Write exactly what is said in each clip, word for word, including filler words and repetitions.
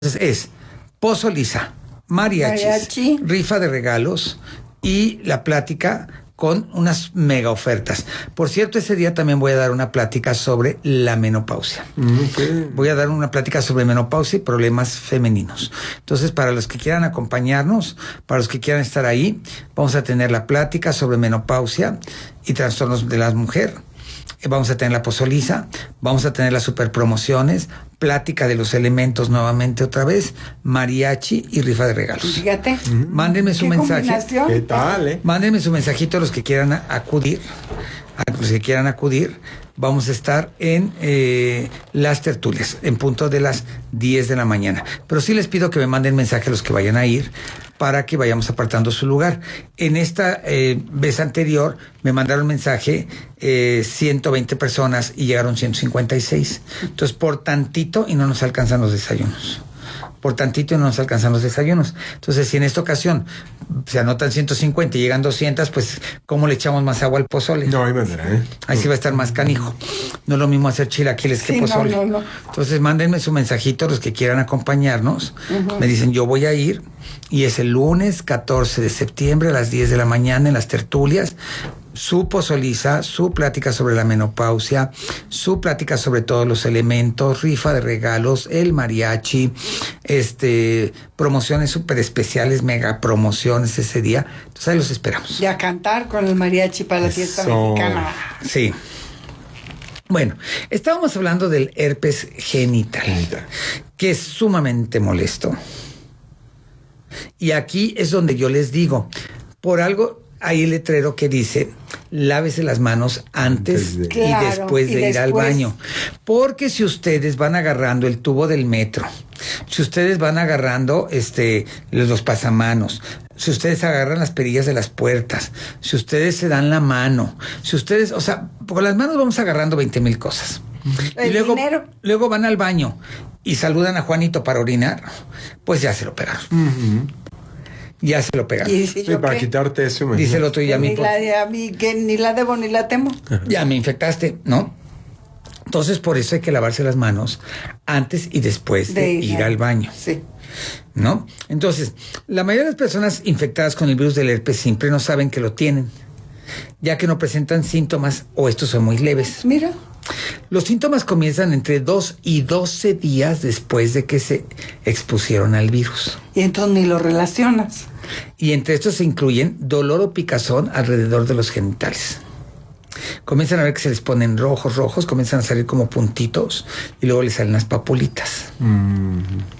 Entonces es Pozo Lisa, mariachis, Mariachi. rifa de regalos y la plática con unas mega ofertas. Por cierto, ese día también voy a dar una plática sobre la menopausia. Okay. Voy a dar una plática sobre menopausia y problemas femeninos. Entonces, para los que quieran acompañarnos, para los que quieran estar ahí, vamos a tener la plática sobre menopausia y trastornos de la mujer. Vamos a tener la pozoliza, vamos a tener las super promociones, plática de los elementos nuevamente otra vez, mariachi y rifa de regalos. Fíjate. Mm. Mándenme su ¿Qué mensaje. combinación? ¿Qué tal, eh? Mándenme su mensajito a los que quieran a- acudir, a los que quieran acudir. Vamos a estar en eh, las tertulias, en punto de las diez de la mañana. Pero sí les pido que me manden mensaje a los que vayan a ir para que vayamos apartando su lugar. En esta eh, vez anterior me mandaron mensaje eh, ciento veinte personas y llegaron ciento cincuenta y seis. Entonces, por tantito y no nos alcanzan los desayunos. Por tantito y no nos alcanzan los desayunos. Entonces, si en esta ocasión se anotan ciento cincuenta y llegan doscientas, pues, ¿cómo le echamos más agua al pozole? No hay manera, ¿eh? Ahí sí va a estar más canijo. No es lo mismo hacer chilaquiles que Sí, pozole. no, no, no. Entonces, mándenme su mensajito los que quieran acompañarnos. Uh-huh. Me dicen, yo voy a ir. Y es el lunes catorce de septiembre a las diez de la mañana en las tertulias. Su pozoliza, su plática sobre la menopausia, su plática sobre todos los elementos, rifa de regalos, el mariachi, este, promociones súper especiales, mega promociones ese día. Entonces ahí los esperamos. Y a cantar con el mariachi para la fiesta Eso. mexicana. Sí. Bueno, estábamos hablando del herpes genital, Genital. que es sumamente molesto. Y aquí es donde yo les digo, por algo hay el letrero que dice, lávese las manos antes, Antes de- y Claro, después y de ir al después. baño. Porque si ustedes van agarrando el tubo del metro, si ustedes van agarrando este los pasamanos, si ustedes agarran las perillas de las puertas, si ustedes se dan la mano, si ustedes, o sea, con las manos vamos agarrando veinte mil cosas. El y luego, dinero. luego van al baño y saludan a Juanito para orinar, pues ya se lo pegaron. Ujú. Ya se lo pegaron. Y si Sí, yo para qué, quitarte eso, imagínate. Dice el otro y a mí, ni por- la, a mí que ni la debo ni la temo. ya me infectaste, ¿no? Entonces, por eso hay que lavarse las manos antes y después de, ir al baño, Sí. ¿no? Entonces, la mayoría de las personas infectadas con el virus del herpes simple no saben que lo tienen, ya que no presentan síntomas o estos son muy leves. Mira. Los síntomas comienzan entre dos y doce días después de que se expusieron al virus. Y entonces ni lo relacionas. Y entre estos se incluyen dolor o picazón alrededor de los genitales. Comienzan a ver que se les ponen rojos, rojos, comienzan a salir como puntitos y luego les salen las papulitas. Mm,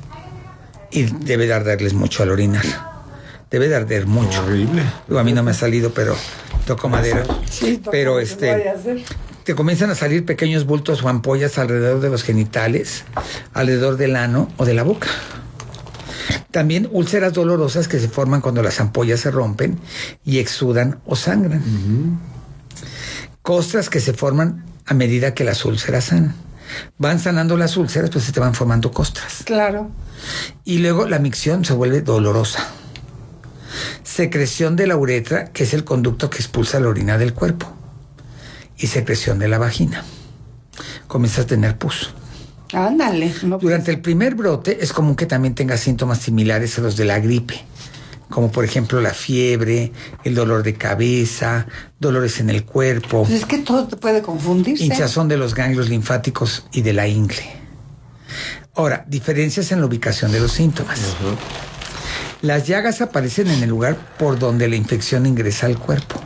Y debe de arderles mucho al orinar. Debe de arder mucho. horrible. Digo, a mí no me ha salido, pero toco madera. Sí, toca pero lo que este... vaya a hacer. te comienzan a salir pequeños bultos o ampollas alrededor de los genitales, alrededor del ano o de la boca. También úlceras dolorosas que se forman cuando las ampollas se rompen y exudan o sangran. Uh-huh. Costras que se forman a medida que las úlceras sanan. Van sanando las úlceras, pues se te van formando costras. Claro. Y luego la micción se vuelve dolorosa. Secreción de la uretra, que es el conducto que expulsa la orina del cuerpo. Y secreción de la vagina. Comienzas a tener pus. Ándale. No, Durante el primer brote es común que también tenga síntomas similares a los de la gripe, como por ejemplo la fiebre, el dolor de cabeza, dolores en el cuerpo, pues es que todo te puede confundirse. hinchazón de los ganglios linfáticos y de la ingle. Ahora, diferencias en la ubicación de los síntomas. Uh-huh. Las llagas aparecen en el lugar por donde la infección ingresa al cuerpo.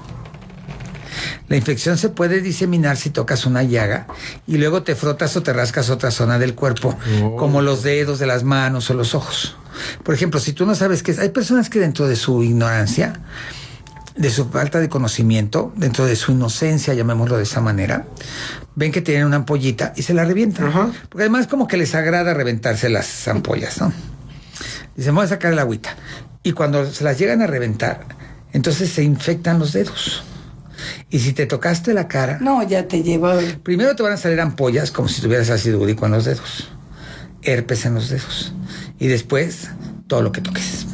La infección se puede diseminar si tocas una llaga y luego te frotas o te rascas otra zona del cuerpo, oh. como los dedos de las manos o los ojos. Por ejemplo, si tú no sabes qué es, hay personas que dentro de su ignorancia, de su falta de conocimiento, dentro de su inocencia, llamémoslo de esa manera, ven que tienen una ampollita y se la revientan. Uh-huh. Porque además como que les agrada reventarse las ampollas, ¿no? Dicen, voy a sacar el agüita. Y cuando se las llegan a reventar, entonces se infectan los dedos. Y si te tocaste la cara... No, ya te lleva... Primero te van a salir ampollas como si tuvieras ácido úrico en los dedos. Herpes en los dedos. Y después, todo lo que toques.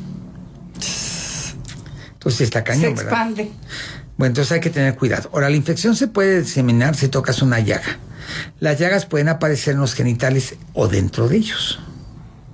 Entonces está cañón, Se ¿verdad? expande. Bueno, entonces hay que tener cuidado. Ahora, la infección se puede diseminar si tocas una llaga. Las llagas pueden aparecer en los genitales o dentro de ellos.